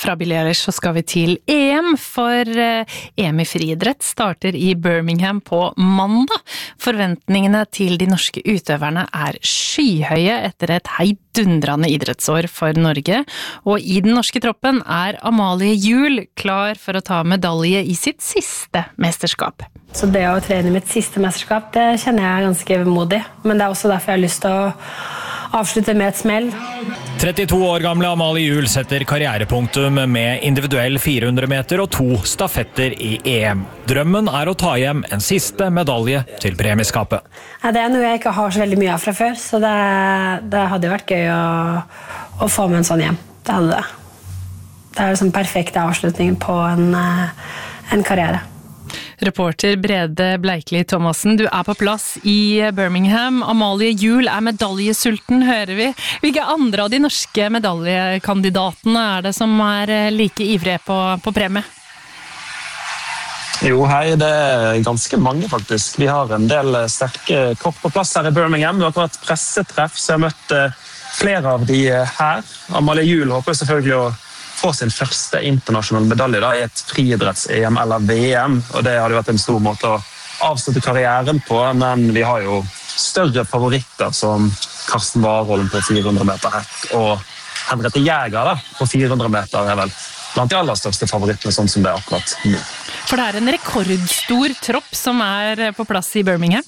Fra Billie Eilish så skal vi til EM, for EM I friidrett starter I Birmingham på mandag. Forventningene til de norske utøverne skyhøye etter et heidundrende idrettsår for Norge, og I den norske troppen Amalie Juel klar for å ta medalje I sitt siste mesterskap. Så det å trene I mitt siste mesterskap, det kjenner jeg ganske modig, men det også derfor jeg har lyst til å avslutte med et smell. 32 år gamle Amalie Juel setter karrierepunktum med individuell 400 meter og 2 stafetter I EM. Drømmen å ta hjem en siste medalje til premieskapet. Ja, det noe jeg ikke har så veldig mye av fra før, så det hadde vært gøy å få med en sånn hjem. Det hadde det. Det liksom perfekte avslutningen på en karriere. Reporter Brede Bleikli Thomassen, du på plass I Birmingham. Amalie Juel medaljesulten, hører vi. Hvilke andre av de norske medaljekandidatene det som like ivrige på premie? Jo, hei, det ganske mange faktisk. Vi har en del sterke kort på plass her I Birmingham. Det har vært pressetreff, så jeg har møtt flere av de her. Amalie Juel håper selvfølgelig å få sin første internasjonale medalje I et friidretts-EM eller VM, og det hadde vært en stor måte å avslutte karrieren på, men vi har jo større favoritter som Karsten Warholm på 400 meter hekk, og Henriette Jäger på 400 meter vel blant de aller største favorittene, sånn som det akkurat nå. For det en rekordstor tropp som på plass I Birmingham?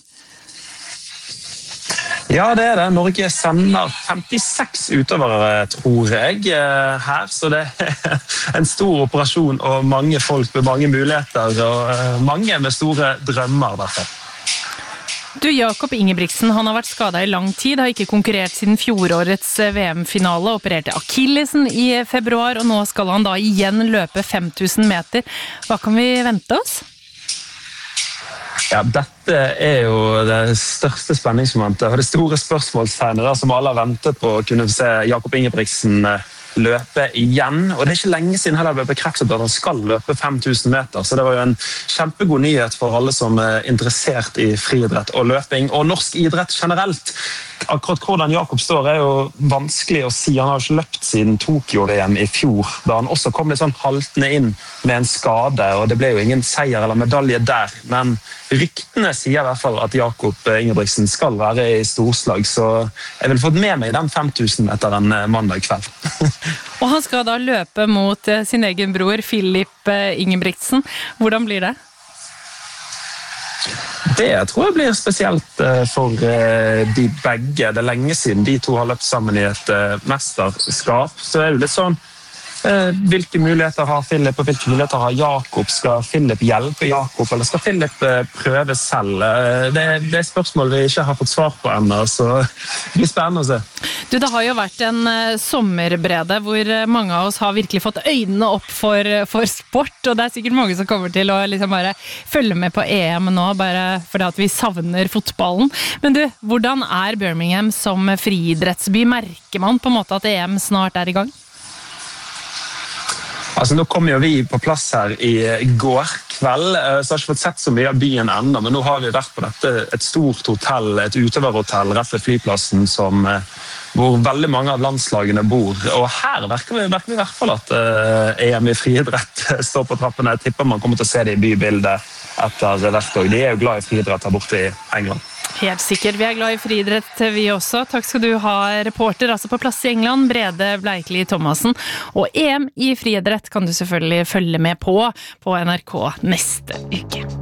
Ja, det det. Norge sender 56 utøvere, tror jeg, her. Så det en stor operasjon og mange folk med mange muligheter, og mange med store drømmer derfor. Du, Jakob Ingebrigtsen, han har vært skadet I lang tid, har ikke konkurrert siden fjorårets VM-finale, opererte akillesen I februar, og nå skal han da igjen løpe 5000 meter. Hva kan vi vente oss? Ja, dette jo det største spenningsmomentet, og det store spørsmålstegnet som alle har ventet på å kunne se Jakob Ingebrigtsen løpe igjen, og det ikke lenge siden heller ble bekreftet at han skal løpe 5000 meter, så det var jo en kjempegod nyhet for alle som interessert I friidrett og løping, og norsk idrett generelt. Akkurat hvordan Jakob står jo vanskelig å si. Han har ikke løpt siden Tokyo-VM I fjor, da han også kom litt sånn haltende inn med en skade, og det ble jo ingen seier eller medalje der, men ryktene sier I hvert fall at Jakob Ingebrigtsen skal være I storslag, så jeg vil fått med meg den 5000 etter en mandag kveld. Og han skal da løpe mot sin egen bror, Filip Ingebrigtsen. Hvordan blir det? Det tror jeg blir spesielt for de begge. Det lenge siden de to har løpt sammen I et mesterskap, så det jo litt sånn hvilke muligheter har Filip og hvilke muligheter har Jakob? Skal Filip hjelpe Jakob, eller skal Filip prøve selv? Det spørsmål vi ikke har fått svar på ennå, så det blir spennende å se. Du, det har jo vært en sommerbrede hvor mange av oss har virkelig fått øynene opp for sport, og det sikkert mange som kommer til å liksom bare følge med på EM nå, bare fordi at vi savner fotballen. Men du, hvordan Birmingham som friidrettsby? Merker man på en måte at EM snart I gang? Altså, nå kom jo vi på plass her I går kveld, så jeg har ikke fått sett så mye av byen enda, men nå har vi vært på dette et stort hotell, et utøverhotell rett ved flyplassen hvor veldig mange av landslagene bor, og her merker vi I hvert fall at EM I friidrett står på trappene. Jeg tipper man kommer til å se det I bybildet etter hvert, og de jo glad I friidrett her borte I England. Helt sikkert, vi glad I friidrett vi også. Takk skal du ha, reporter, altså på plass I England, Brede Bleikli Thomassen. Og EM I friidrett kan du selvfølgelig følge med på NRK neste uke.